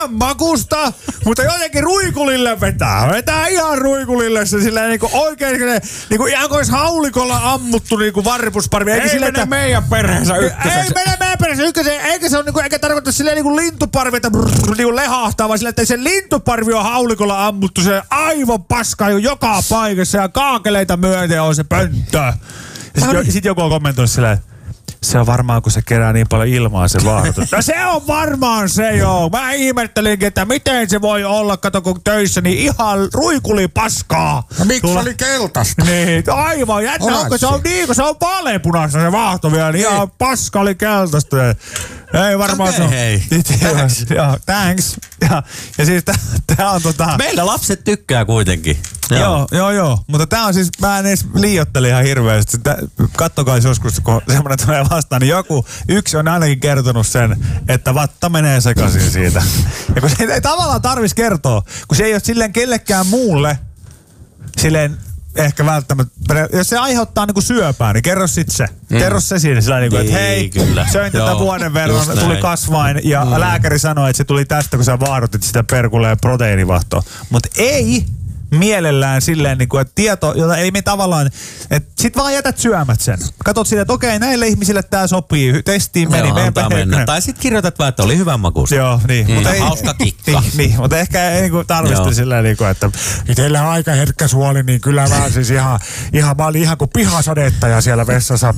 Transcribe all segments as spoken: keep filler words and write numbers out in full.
makusta, mutta jotenkin ruikulille vetää. Vetää ihan ruikulille se silleen niinku oikein niinku ihan kuin olisi haulikolla ammuttu niinku varpusparvi. Ei sille, mene että meidän perheensä ykköseksi. Ei mene meidän perheensä ykköseksi. Eikä se on niinku, eikä tarkoita silleen niinku lintuparvi, että brrr, niinku lehahtaa, vaan silleen, että se lintuparvi on haulikolla ammuttu. Se aivan paska joka paikassa ja kaakeleita myöten on se pönttö. Ja sit, sit joku on kommentoinut silleen, se on varmaan, kun se kerää niin paljon ilmaa se vaahdotus. No se on varmaan se joo. Mä ihmettelinkin, että miten se voi olla, kato kun töissä, niin ihan ruikuli paskaa. No miksi Tulla... oli keltaista? Niin, aivan jännä. Onko se on niin, kun se on vaaleanpunaista se vaahto vielä, niin ihan paska oli keltaista. Ei varmaan okay, se on. Hei, thanks. Joo, thanks. Ja, ja siis tää on tota... Meillä lapset tykkää kuitenkin. Joo, joo, joo. joo. Mutta tää on siis, mä en edes liioittele ihan hirveästi. Kattokaa joskus, kun semmoinen tulee vastaan, niin joku, yksi on ainakin kertonut sen, että vatta menee sekaisin siitä. Ja kun se ei tavallaan tarvitsisi kertoa, kun se ei ole silleen kellekään muulle, silleen ehkä välttämättä, jos se aiheuttaa niinku syöpää, niin kerro sit se. Mm. Kerro se siinä sillä niinku, että hei, kyllä. söin tätä vuoden verran, tuli kasvain ja mm. lääkäri sanoi, että se tuli tästä, kun sä vaarotit sitä perkuleen proteiinivahtoa. Mutta ei mielellään silleen, niin kuin, että tieto, jota ei me tavallaan, että sit vaan jätät syömät sen. Katot sitä, että okei, näille ihmisille tää sopii, testiin meni, joo, mennä. Tai sit kirjoitat vaan, että oli hyvän makuista. Joo, niin. Mm, mutta ei, hauska kikka. Niin, niin, mutta ehkä ei niin tarvitse silleen, niin kuin, että teillä on aika herkkä suoli, niin kyllä mä siis ihan, ihan, mä olin ihan kuin pihasadettaja siellä vessassa.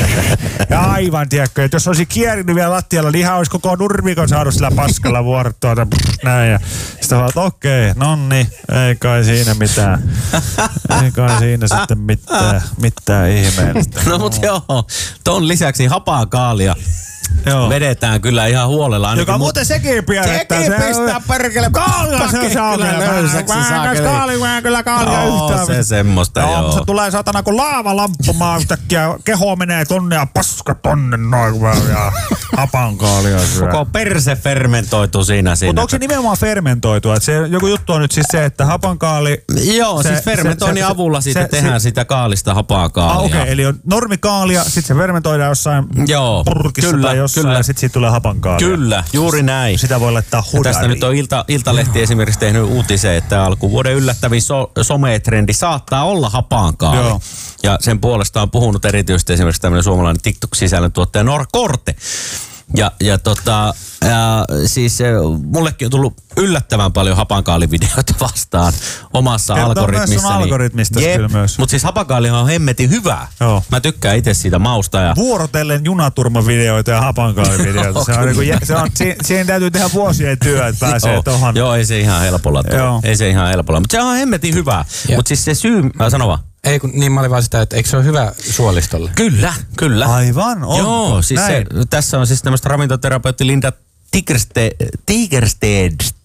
Ja aivan, tiedätkö, että jos olisi kierinyt vielä lattialla, niin ihan olisi koko nurmikon saanut sillä paskalla vuorottua. Näin, ja sitten vaan, että okei, nonni, ei kai siinä mitään. Ei kai siinä sitten mitään, mitään ihmeellistä. No mut joo, ton lisäksi hapaa kaalia. Joo. Vedetään kyllä ihan huolella. Joka muuten sekin piirrettää. Sekin pistää perkele. Kaalia se saa kyllä löysäksi saakeli. Kaali, mä en kyllä kaalia no, yhtään. se semmoista joo. joo. Se tulee satana kun laavalamppumaan yhtäkkiä. Keho menee tonne ja paska tonne noin ja hapan kaalia syö. Koko perse fermentoitu siinä. siinä. Mutta onko se nimenomaan fermentoitua? Se, joku juttu on nyt siis se, että hapankaali... Joo, se, siis fermentoinnin se, avulla se, sitten se, tehdään se, sitä kaalista hapaa kaalia. Ah, okei, okay, eli on normikaalia, sitten se fermentoidaan jossain joo, purkissa kyllä, tai jossain kyllä. ja sitten siitä tulee hapankaalia. Kyllä, juuri näin. Sitä voi laittaa hudariin. Tästä nyt on Ilta, Iltalehti esimerkiksi tehnyt uutisen, että alkuvuoden yllättävin so, sometrendi saattaa olla hapankaali. Joo. Ja sen puolesta on puhunut erityisesti esimerkiksi tämmöinen suomalainen TikTok-sisällön tuottaja Nora Korte. Ja, ja tota, ja siis mullekin on tullut yllättävän paljon hapankaalivideoita vastaan omassa Kertoo algoritmissani. Kertoo myös algoritmista kyllä myös. Mutta siis hapankaalihan on hemmetin hyvää. Joo. Mä tykkään itse siitä mausta. Ja... Vuorotellen junaturmavideoita ja hapankaalivideoita. se on, niin kuin, se on, si, siihen täytyy tehdä vuosien työ, että pääsee joo. tohon. Joo, ei se ihan helpolla tuo. Ei se ihan helpolla. Mutta se on hemmetin hyvää. Mutta siis se syy, mä sanon vaan. Ei, kun niin mä olin vaan sitä, että eikö se ole hyvä suolistolle? Kyllä, kyllä. Aivan, onko? Joo, siis se, tässä on siis tämmöistä ravintoterapeutti Linda Tigerstedt, Tigerstedt,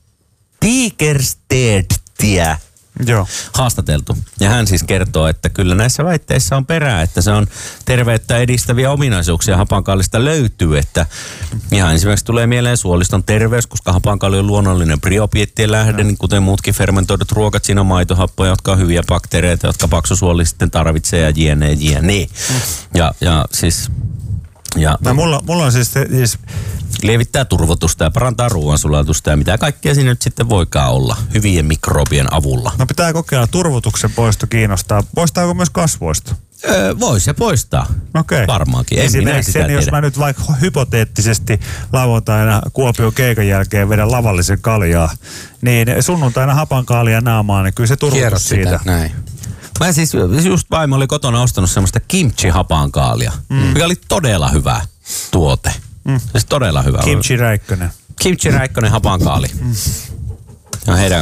Tigerstedtia Joo. haastateltu. Ja hän siis kertoo, että kyllä näissä väitteissä on perää, että se on terveyttä edistäviä ominaisuuksia hapankaalista löytyy. Että ihan esimerkiksi tulee mieleen suoliston terveys, koska hapankaali on luonnollinen priopiettien lähde, niin kuten muutkin fermentoidut ruokat. Siinä on maitohappoja, jotka on hyviä bakteereita, jotka paksusuoli sitten tarvitsee ja jne, jne. Mm. Ja, ja siis... Ja, no, mulla, mulla on siis... siis lievittää turvotusta ja parantaa ruoansulatusta ja mitä kaikkea siinä nyt sitten voikaan olla hyvien mikrobien avulla. No pitää kokeilla, turvotuksen poisto kiinnostaa. Poistaako myös kasvoista? Öö, voi se poistaa. Okei. Okay. Varmaankin. En minä sitä sen, jos mä nyt vaikka hypoteettisesti lauantaina Kuopion keikan jälkeen vedän lavallisen kaljaa, niin sunnuntaina hapankaalia naamaan, niin kyllä se turvotus siitä. Näin. Mä siis just vaimo oli kotona ostanut semmoista kimchi-hapankaalia, mm. mikä oli todella hyvä tuote. Mm. Siis todella hyvä. Kimchi Räikkönen. Kimchi Räikkönen hapankaali. Mm. Ja heidän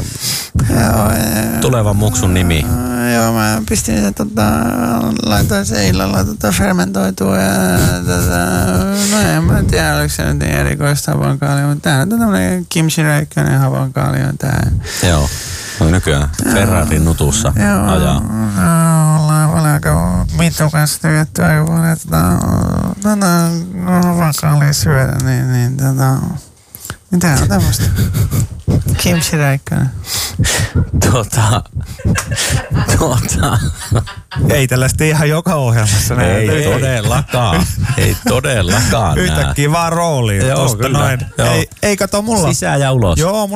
tulevan muksun nimi. Joo, mä pistin sen tota, laitoin se illalla tota fermentoitua ja tota, no en mä tiedä, oliko se nyt niin erikoista hapankaalia, mutta tää on tämmönen Kimchi Räikkönen hapankaali on tää. Joo. No nykyään Ferrarin nutussa joo, ajaa. Ollaan paljon aika Mitun kanssa tykätty aika paljon, että tätä hapankaalia syödä, niin, niin tota, niin tää on tämmöstä. Kimchi Räikkönen. Tota, Tuota. Ei tällaista ihan joka ohjelmassa näe. Ei todellakaan. Ei todellakaan. Yhtäkkiä vaan rooliin. Joo, Tosta kyllä. noin. Joo. Ei, ei kato mulla. Sisään ja ulos. Joo,